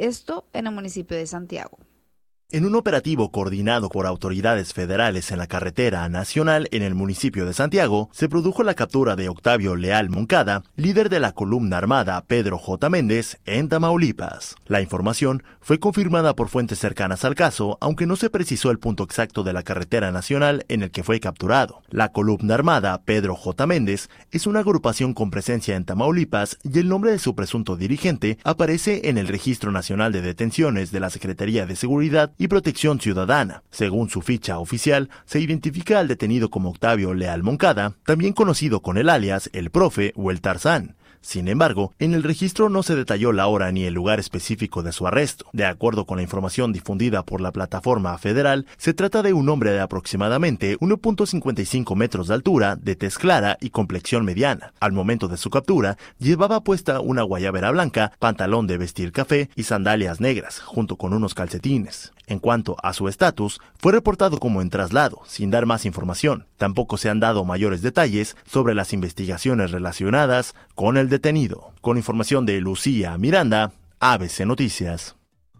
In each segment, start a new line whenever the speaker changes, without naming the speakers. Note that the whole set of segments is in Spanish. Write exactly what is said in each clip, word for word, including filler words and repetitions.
esto en el municipio de Santiago.
En un operativo coordinado por autoridades federales en la carretera nacional en el municipio de Santiago, se produjo la captura de Octavio Leal Moncada, líder de la columna armada Pedro J. Méndez, en Tamaulipas. La información fue confirmada por fuentes cercanas al caso, aunque no se precisó el punto exacto de la carretera nacional en el que fue capturado. La columna armada Pedro J. Méndez es una agrupación con presencia en Tamaulipas y el nombre de su presunto dirigente aparece en el Registro Nacional de Detenciones de la Secretaría de Seguridad y Protección Ciudadana. Según su ficha oficial, se identifica al detenido como Octavio Leal Moncada, también conocido con el alias El Profe o El Tarzán. Sin embargo, en el registro no se detalló la hora ni el lugar específico de su arresto. De acuerdo con la información difundida por la plataforma federal, se trata de un hombre de aproximadamente uno punto cincuenta y cinco metros de altura, de tez clara y complexión mediana. Al momento de su captura, llevaba puesta una guayabera blanca, pantalón de vestir café y sandalias negras, junto con unos calcetines. En cuanto a su estatus, fue reportado como en traslado, sin dar más información. Tampoco se han dado mayores detalles sobre las investigaciones relacionadas con el detenido. Con información de Lucía Miranda, A B C Noticias.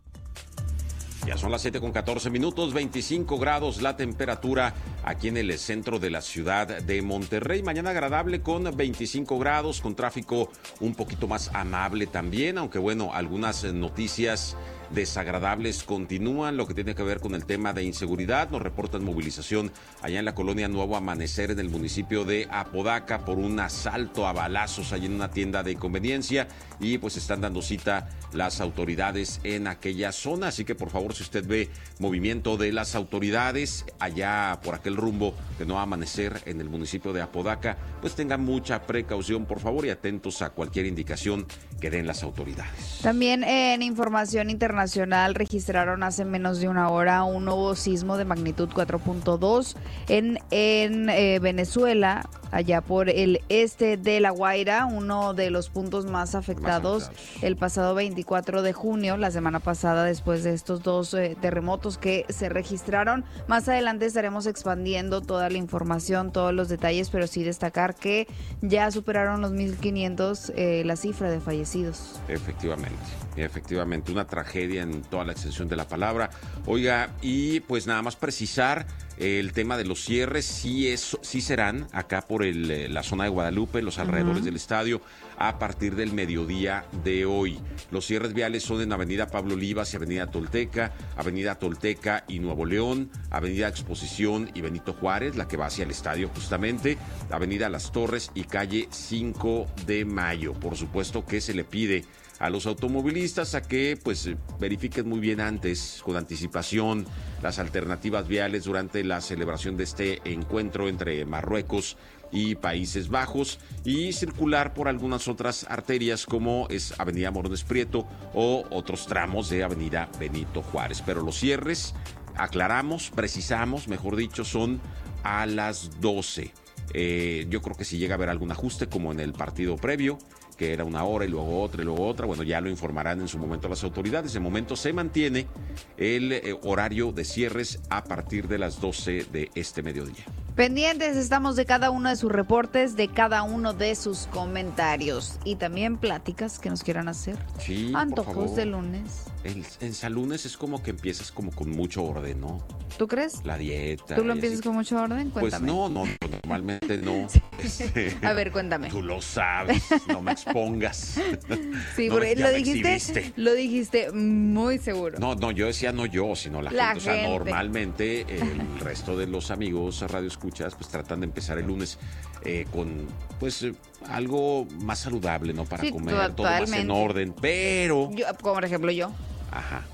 Ya son las siete con catorce minutos, veinticinco grados la temperatura aquí en el centro de la ciudad de Monterrey. Mañana agradable con veinticinco grados, con tráfico un poquito más amable también, aunque bueno, algunas noticias desagradables continúan, lo que tiene que ver con el tema de inseguridad. Nos reportan movilización allá en la colonia Nuevo Amanecer, en el municipio de Apodaca, por un asalto a balazos allí en una tienda de conveniencia, y pues están dando cita las autoridades en aquella zona. Así que por favor, si usted ve movimiento de las autoridades allá por aquel rumbo de Nuevo Amanecer en el municipio de Apodaca, pues tengan mucha precaución, por favor, y atentos a cualquier indicación que den las autoridades.
También en información internacional registraron hace menos de una hora un nuevo sismo de magnitud cuatro punto dos en, en eh, Venezuela, allá por el este de La Guaira, uno de los puntos más afectados, más afectados. El pasado veinticuatro de junio, la semana pasada, después de estos dos eh, terremotos que se registraron. Más adelante estaremos expandiendo toda la información, todos los detalles, pero sí destacar que ya superaron los mil quinientos eh, la cifra de fallecidos.
Efectivamente, efectivamente, una tragedia en toda la extensión de la palabra. Oiga, y pues nada más precisar el tema de los cierres, sí, es, sí serán acá por el, la zona de Guadalupe, los alrededores uh-huh. del estadio, a partir del mediodía de hoy. Los cierres viales son en Avenida Pablo Olivas y Avenida Tolteca, Avenida Tolteca y Nuevo León, Avenida Exposición y Benito Juárez, la que va hacia el estadio justamente, Avenida Las Torres y calle cinco de mayo. Por supuesto que se le pide a los automovilistas a que pues verifiquen muy bien antes, con anticipación, las alternativas viales durante la celebración de este encuentro entre Marruecos y Países Bajos, y circular por algunas otras arterias como es Avenida Morones Prieto o otros tramos de Avenida Benito Juárez. Pero los cierres, aclaramos, precisamos, mejor dicho, son a las doce. Eh, yo creo que si llega a haber algún ajuste como en el partido previo, que era una hora y luego otra y luego otra, bueno, ya lo informarán en su momento las autoridades. De momento se mantiene el eh, horario de cierres a partir de las doce de este mediodía.
Pendientes estamos de cada uno de sus reportes, de cada uno de sus comentarios y también pláticas que nos quieran hacer.
Sí,
antojos de lunes.
El, en San Lunes es como que empiezas como con mucho orden, ¿no?
¿Tú crees?
La dieta.
¿Tú lo empiezas con mucho orden? Cuéntame.
Pues no, no, normalmente no. Este,
a ver, cuéntame.
Tú lo sabes, no me expongas.
Sí,
no,
porque
lo
dijiste,
exhibiste.
Lo dijiste muy seguro.
No, no, yo decía no yo, sino la,
la
gente.
gente.
O sea, normalmente el resto de los amigos radio escuchas, pues tratan de empezar el lunes eh, con, pues, eh, algo más saludable, ¿no? Para
sí,
comer,
totalmente.
todo más en orden, pero...
Yo, como por ejemplo yo.
Ajá.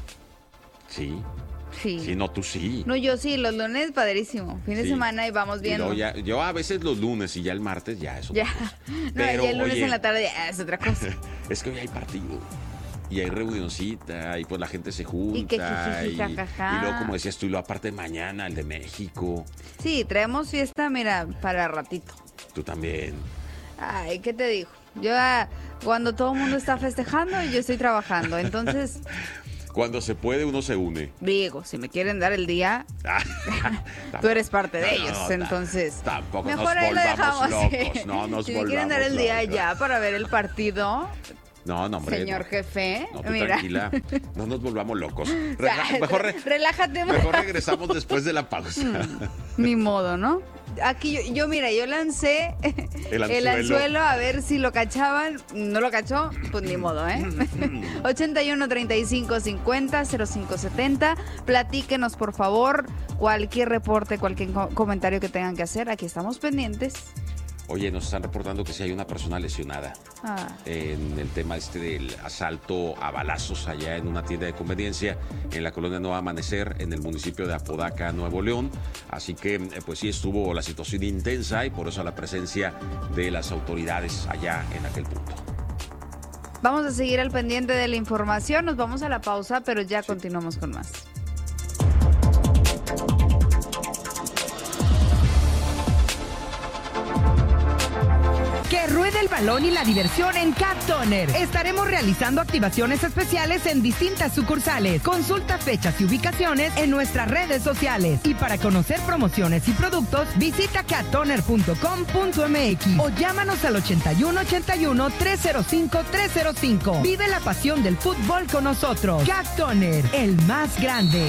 Sí.
Sí.
Sí, no, tú sí.
No, yo sí, los lunes padrísimo. Fin de
sí.
semana y vamos viendo.
Y ya, yo a veces los lunes y ya el martes ya es otra
ya.
cosa.
No,
pero,
ya el lunes
oye,
en la tarde ya es otra cosa.
Es que hoy hay partido. Y hay reunioncita, y pues la gente se junta.
Y que jijiji,
y,
jajaja.
y luego, como decías tú, y luego aparte mañana, el de México.
Sí, traemos fiesta, mira, para ratito.
Tú también.
Ay, ¿qué te digo? Yo, cuando todo el mundo está festejando, yo estoy trabajando, entonces...
Cuando se puede, uno se une.
Digo, si me quieren dar el día, tú eres parte de ellos, no, no, entonces...
Tampoco
mejor
nos
ahí lo
volvamos
dejamos.
locos, no nos
si
volvamos
me quieren dar el día
locos.
ya para ver el partido,
No, no, hombre.
Señor
no.
jefe,
No, tú
mira.
tranquila. No nos volvamos locos. Rela- mejor, re-
Relájate.
mejor regresamos después de la pausa.
Ni modo, ¿no? Aquí yo, yo, mira, yo lancé
El anzuelo.
el anzuelo a ver si lo cachaban. No lo cachó, pues ni modo, ¿eh? ochenta y uno, treinta y cinco, cincuenta, cero cinco setenta. Platíquenos, por favor, cualquier reporte, cualquier co- comentario que tengan que hacer. Aquí estamos pendientes.
Oye, nos están reportando que sí hay una persona lesionada
Ah.
en el tema este del asalto a balazos allá en una tienda de conveniencia en la colonia Nuevo Amanecer, en el municipio de Apodaca, Nuevo León. Así que, eh, pues sí, estuvo la situación intensa y por eso la presencia de las autoridades allá en aquel punto.
Vamos a seguir al pendiente de la información. Nos vamos a la pausa, pero ya sí. Continuamos con más.
Que ruede el balón y la diversión en Cat Toner. Estaremos realizando activaciones especiales en distintas sucursales. Consulta fechas y ubicaciones en nuestras redes sociales. Y para conocer promociones y productos, visita cat toner punto com punto m x o llámanos al ochenta y uno, ochenta y uno, trescientos cinco, trescientos cinco. Vive la pasión del fútbol con nosotros. Cat Toner, el más grande.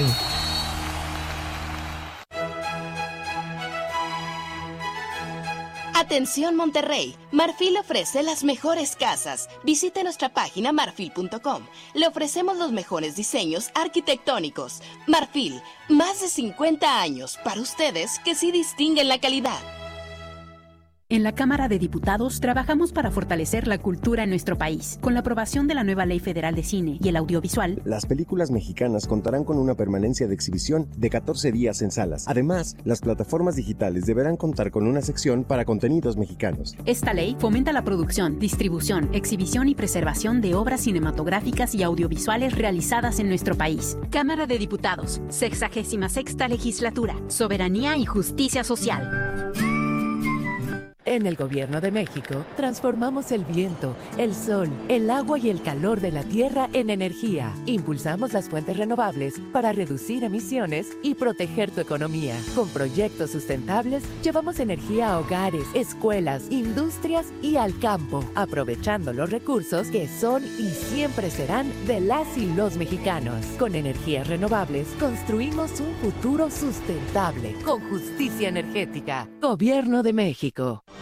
Atención Monterrey, Marfil ofrece las mejores casas. Visite nuestra página marfil punto com. Le ofrecemos los mejores diseños arquitectónicos. Marfil, más de cincuenta años para ustedes que sí distinguen la calidad.
En la Cámara de Diputados trabajamos para fortalecer la cultura en nuestro país. Con la aprobación de la nueva Ley Federal de Cine y el Audiovisual,
las películas mexicanas contarán con una permanencia de exhibición de catorce días en salas. Además, las plataformas digitales deberán contar con una sección para contenidos mexicanos.
Esta ley fomenta la producción, distribución, exhibición y preservación de obras cinematográficas y audiovisuales realizadas en nuestro país. Cámara de Diputados, sexagésima sexta Legislatura, Soberanía y Justicia Social.
En el Gobierno de México, transformamos el viento, el sol, el agua y el calor de la tierra en energía. Impulsamos las fuentes renovables para reducir emisiones y proteger tu economía. Con proyectos sustentables, llevamos energía a hogares, escuelas, industrias y al campo, aprovechando los recursos que son y siempre serán de las y los mexicanos. Con energías renovables, construimos un futuro sustentable, con justicia energética. Gobierno de México.